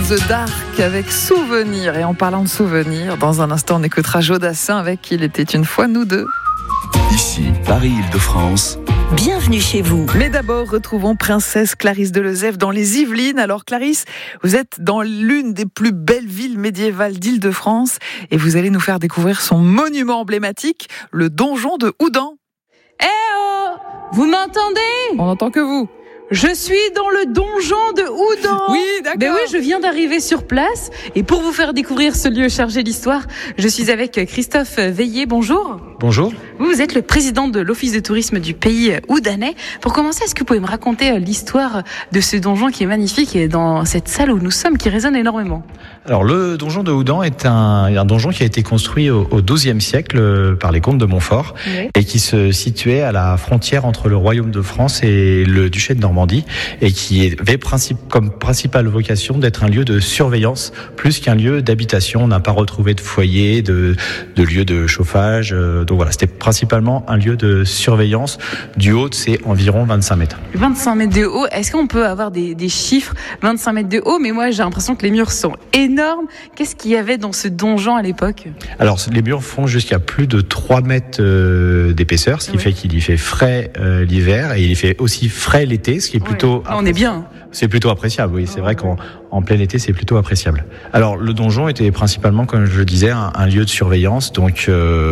the Dark avec Souvenir. Et en parlant de souvenirs, dans un instant on écoutera Jodassin avec Il était une fois nous deux. Ici, Paris-Île-de-France. Bienvenue chez vous. Mais d'abord, retrouvons Princesse Clarisse Delezève dans les Yvelines. Alors Clarisse, vous êtes dans l'une des plus belles villes médiévales d'Île-de-France et vous allez nous faire découvrir son monument emblématique, le donjon de Houdan. Eh oh, vous m'entendez ? On n'entend que vous. Je suis dans le donjon de Houdan. Oui, d'accord. Ben oui, je viens d'arriver sur place. Et pour vous faire découvrir ce lieu chargé d'histoire, je suis avec Christophe Veillé. Bonjour. Bonjour. Vous êtes le président de l'Office de tourisme du pays houdanais. Pour commencer, est-ce que vous pouvez me raconter l'histoire de ce donjon qui est magnifique et dans cette salle où nous sommes, qui résonne énormément ? Alors, le donjon de Houdan est un donjon qui a été construit au XIIe siècle par les comtes de Montfort, oui, et qui se situait à la frontière entre le royaume de France et le duché de Normandie, et qui avait comme principale vocation d'être un lieu de surveillance plus qu'un lieu d'habitation. On n'a pas retrouvé de foyer, de lieu de chauffage. Donc voilà, c'était principalement un lieu de surveillance. Du haut, c'est environ 25 mètres. 25 mètres de haut, est-ce qu'on peut avoir des chiffres ? 25 mètres de haut, mais moi j'ai l'impression que les murs sont énormes. Qu'est-ce qu'il y avait dans ce donjon à l'époque ? Alors, les murs font jusqu'à plus de 3 mètres d'épaisseur, ce qui fait qu'il y fait frais l'hiver et il y fait aussi frais l'été, ce qui est plutôt... On est bien. C'est plutôt appréciable, oui. C'est vrai qu'en plein été, c'est plutôt appréciable. Alors, le donjon était principalement, comme je le disais, un lieu de surveillance, donc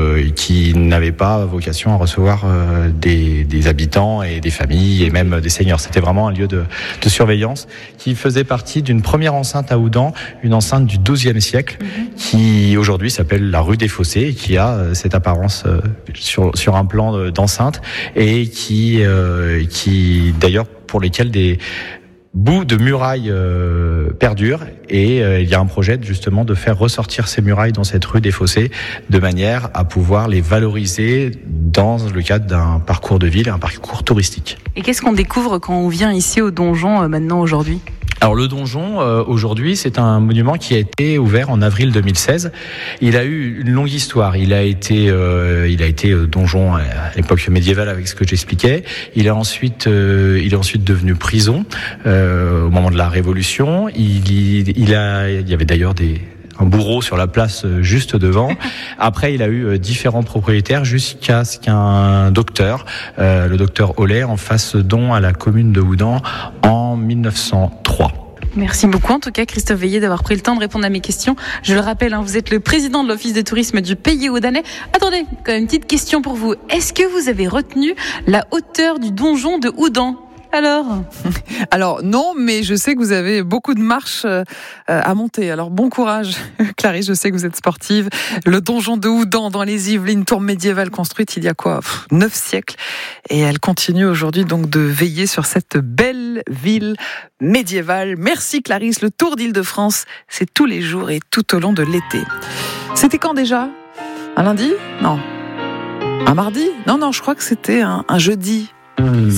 qui n'avait pas vocation à recevoir des habitants et des familles et même des seigneurs. C'était vraiment un lieu de surveillance qui faisait partie d'une première enceinte à Houdan, une enceinte du XIIe siècle, qui aujourd'hui s'appelle la rue des Fossés et qui a cette apparence sur un plan d'enceinte et qui d'ailleurs pour lesquels des bouts de murailles perdurent et il y a un projet justement de faire ressortir ces murailles dans cette rue des Fossés de manière à pouvoir les valoriser dans le cadre d'un parcours de ville, un parcours touristique. Et qu'est-ce qu'on découvre quand on vient ici au donjon maintenant aujourd'hui ? Alors le donjon, aujourd'hui, c'est un monument qui a été ouvert en avril 2016. Il a eu une longue histoire. Il a été donjon à l'époque médiévale avec ce que j'expliquais. Il est ensuite devenu prison au moment de la Révolution. Il y avait d'ailleurs un bourreau sur la place juste devant. Après, il a eu différents propriétaires jusqu'à ce qu'un docteur, le docteur Hollet, en fasse don à la commune de Houdan en 1903. Merci beaucoup en tout cas Christophe Veillé d'avoir pris le temps de répondre à mes questions. Je le rappelle, vous êtes le président de l'Office de tourisme du pays houdanais. Attendez, quand même une petite question pour vous. Est-ce que vous avez retenu la hauteur du donjon de Houdan ? Alors non, mais je sais que vous avez beaucoup de marches à monter. Alors bon courage, Clarisse, je sais que vous êtes sportive. Le donjon de Houdan dans les Yvelines, tour médiévale construite il y a 9 siècles. Et elle continue aujourd'hui donc de veiller sur cette belle ville médiévale. Merci Clarisse, le Tour d'Île-de-France, c'est tous les jours et tout au long de l'été. C'était quand déjà ? Un lundi ? Non. Un mardi ? Non, je crois que c'était un jeudi.